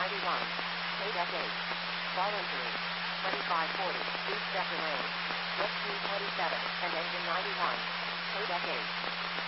91. KDEC 8. Ball injury. 2540. Boost deck delayed. Jet Stream 27 and engine 91. KDEC 8.